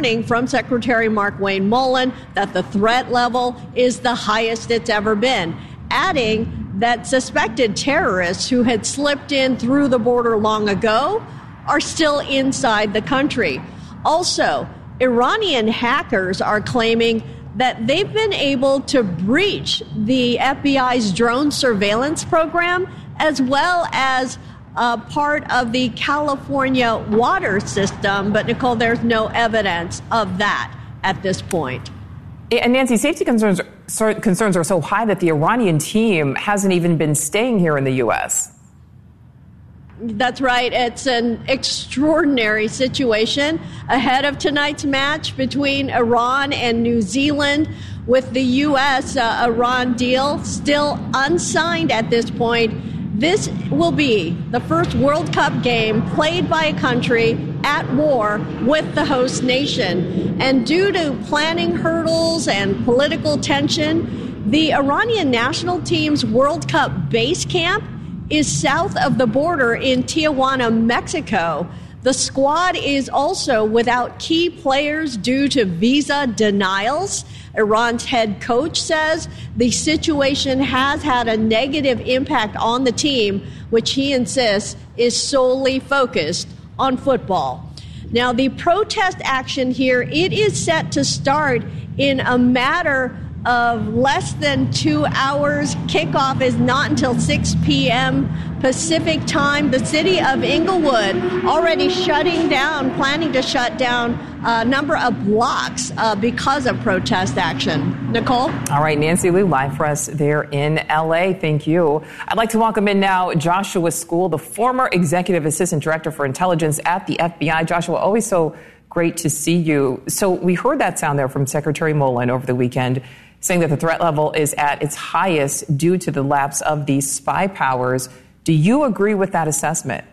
warning from Secretary Mark Wayne Mullen that the threat level is the highest it's ever been, adding that suspected terrorists who had slipped in through the border long ago are still inside the country. Also, Iranian hackers are claiming that they've been able to breach the FBI's drone surveillance program, as well as part of the California water system. But, Nicole, there's no evidence of that at this point. And Nancy, safety concerns are so high that the Iranian team hasn't even been staying here in the U.S. That's right. It's an extraordinary situation ahead of tonight's match between Iran and New Zealand, with the U.S.-Iran deal still unsigned at this point. This will be the first World Cup game played by a country at war with the host nation. And due to planning hurdles and political tension, the Iranian national team's World Cup base camp is south of the border in Tijuana, Mexico. The squad is also without key players due to visa denials. Iran's head coach says the situation has had a negative impact on the team, which he insists is solely focused on football. Now, the protest action here, it is set to start in a matter of less than 2 hours. Kickoff is not until 6 p.m. Pacific time. The city of Inglewood already planning to shut down a number of blocks because of protest action. Nicole? All right, Nancy Liu, live for us there in L.A. Thank you. I'd like to welcome in now Joshua Skule, the former Executive Assistant Director for Intelligence at the FBI. Joshua, always so great to see you. So we heard that sound there from Secretary Mullen over the weekend, saying that the threat level is at its highest due to the lapse of these spy powers. Do you agree with that assessment?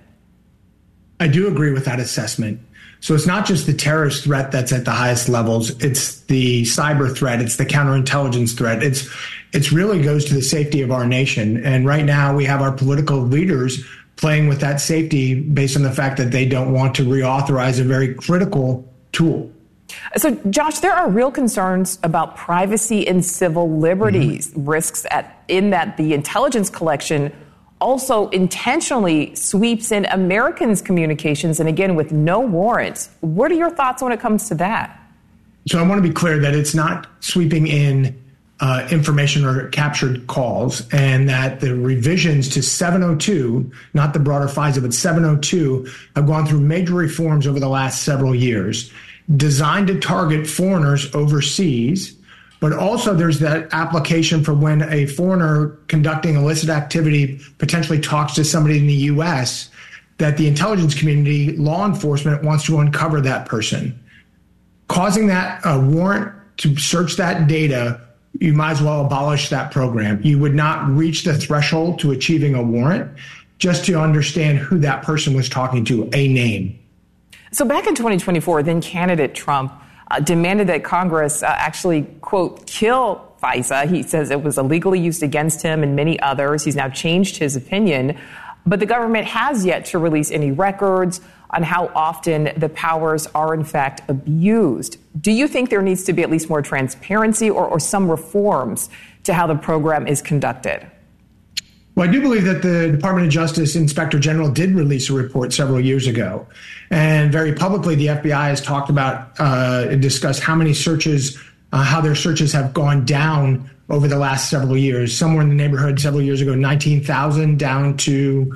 I do agree with that assessment. So it's not just the terrorist threat that's at the highest levels. It's the cyber threat. It's the counterintelligence threat. It's really goes to the safety of our nation. And right now we have our political leaders playing with that safety based on the fact that they don't want to reauthorize a very critical tool. So, Josh, there are real concerns about privacy and civil liberties, risks in that the intelligence collection also intentionally sweeps in Americans' communications, and again, with no warrant. What are your thoughts when it comes to that? So I want to be clear that it's not sweeping in information or captured calls, and that the revisions to 702, not the broader FISA, but 702, have gone through major reforms over the last several years, designed to target foreigners overseas. But also there's that application for when a foreigner conducting illicit activity potentially talks to somebody in the U.S., that the intelligence community, law enforcement, wants to uncover that person. Causing that warrant to search that data, you might as well abolish that program. You would not reach the threshold to achieving a warrant just to understand who that person was talking to, a name. So back in 2024, then candidate Trump demanded that Congress actually, quote, kill FISA. He says it was illegally used against him and many others. He's now changed his opinion. But the government has yet to release any records on how often the powers are, in fact, abused. Do you think there needs to be at least more transparency or some reforms to how the program is conducted? Well, I do believe that the Department of Justice Inspector General did release a report several years ago. And very publicly, the FBI has talked about and discussed how many searches, how their searches have gone down over the last several years. Somewhere in the neighborhood several years ago, 19,000 down to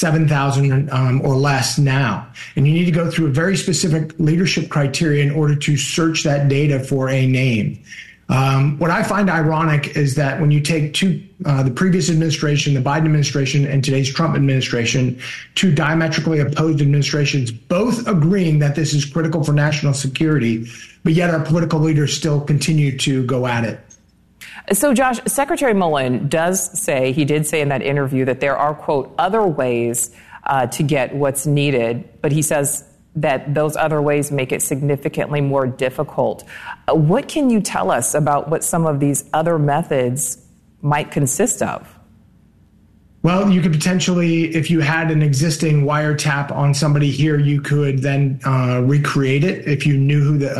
7,000 or less now. And you need to go through a very specific leadership criteria in order to search that data for a name. What I find ironic is that when you take the previous administration, the Biden administration, and today's Trump administration, two diametrically opposed administrations, both agreeing that this is critical for national security, but yet our political leaders still continue to go at it. So, Josh, Secretary Mullen did say in that interview that there are, quote, other ways to get what's needed, but he says that those other ways make it significantly more difficult. What can you tell us about what some of these other methods might consist of? Well, you could potentially, if you had an existing wiretap on somebody here, you could then recreate it if you knew who the